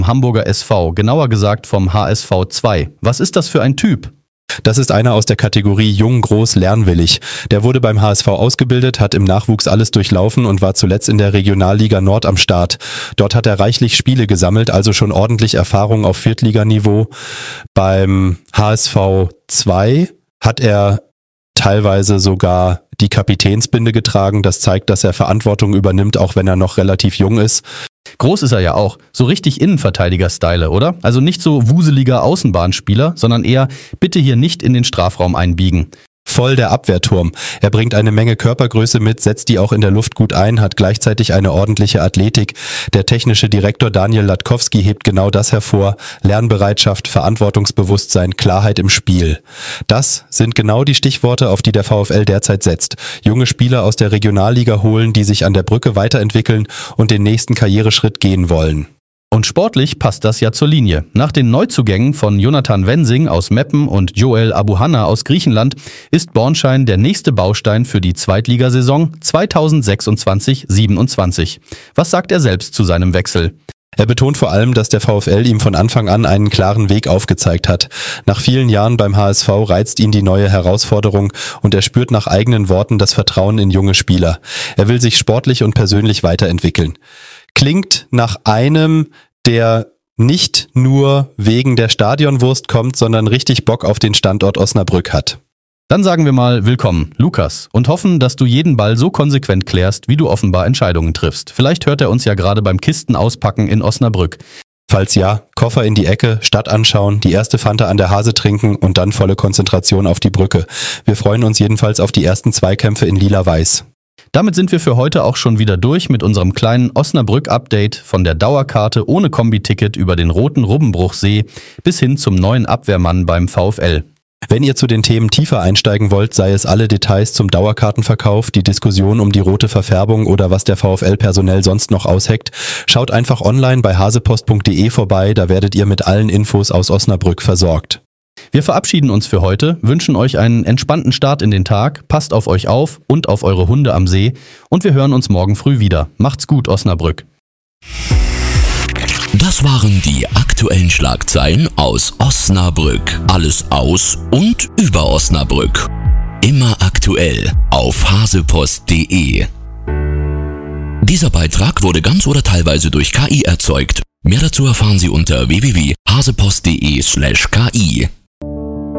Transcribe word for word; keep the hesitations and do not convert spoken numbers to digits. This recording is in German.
Hamburger S V, genauer gesagt vom H S V zwei. Was ist das für ein Typ? Das ist einer aus der Kategorie jung, groß, lernwillig. Der wurde beim H S V ausgebildet, hat im Nachwuchs alles durchlaufen und war zuletzt in der Regionalliga Nord am Start. Dort hat er reichlich Spiele gesammelt, also schon ordentlich Erfahrung auf Viertliganiveau. Beim H S V zwei hat er teilweise sogar die Kapitänsbinde getragen. Das zeigt, dass er Verantwortung übernimmt, auch wenn er noch relativ jung ist. Groß ist er ja auch. So richtig Innenverteidiger-Style, oder? Also nicht so wuseliger Außenbahnspieler, sondern eher bitte hier nicht in den Strafraum einbiegen. Voll der Abwehrturm. Er bringt eine Menge Körpergröße mit, setzt die auch in der Luft gut ein, hat gleichzeitig eine ordentliche Athletik. Der technische Direktor Daniel Latkowski hebt genau das hervor. Lernbereitschaft, Verantwortungsbewusstsein, Klarheit im Spiel. Das sind genau die Stichworte, auf die der VfL derzeit setzt. Junge Spieler aus der Regionalliga holen, die sich an der Brücke weiterentwickeln und den nächsten Karriereschritt gehen wollen. Und sportlich passt das ja zur Linie. Nach den Neuzugängen von Jonathan Wensing aus Meppen und Joel Abuhanna aus Griechenland ist Bornschein der nächste Baustein für die Zweitligasaison zweitausendsechsundzwanzig siebenundzwanzig. Was sagt er selbst zu seinem Wechsel? Er betont vor allem, dass der VfL ihm von Anfang an einen klaren Weg aufgezeigt hat. Nach vielen Jahren beim H S V reizt ihn die neue Herausforderung und er spürt nach eigenen Worten das Vertrauen in junge Spieler. Er will sich sportlich und persönlich weiterentwickeln. Klingt nach einem, der nicht nur wegen der Stadionwurst kommt, sondern richtig Bock auf den Standort Osnabrück hat. Dann sagen wir mal willkommen, Lukas, und hoffen, dass du jeden Ball so konsequent klärst, wie du offenbar Entscheidungen triffst. Vielleicht hört er uns ja gerade beim Kistenauspacken in Osnabrück. Falls ja, Koffer in die Ecke, Stadt anschauen, die erste Fanta an der Hase trinken und dann volle Konzentration auf die Brücke. Wir freuen uns jedenfalls auf die ersten Zweikämpfe in Lila-Weiß. Damit sind wir für heute auch schon wieder durch mit unserem kleinen Osnabrück-Update von der Dauerkarte ohne Kombiticket über den roten Rubbenbruchsee bis hin zum neuen Abwehrmann beim VfL. Wenn ihr zu den Themen tiefer einsteigen wollt, sei es alle Details zum Dauerkartenverkauf, die Diskussion um die rote Verfärbung oder was der VfL personell sonst noch ausheckt, schaut einfach online bei hasepost punkt de vorbei, da werdet ihr mit allen Infos aus Osnabrück versorgt. Wir verabschieden uns für heute, wünschen euch einen entspannten Start in den Tag, passt auf euch auf und auf eure Hunde am See und wir hören uns morgen früh wieder. Macht's gut, Osnabrück. Das waren die aktuellen Schlagzeilen aus Osnabrück. Alles aus und über Osnabrück. Immer aktuell auf hasepost punkt de. Dieser Beitrag wurde ganz oder teilweise durch K I erzeugt. Mehr dazu erfahren Sie unter w w w punkt hasepost punkt de slash K I.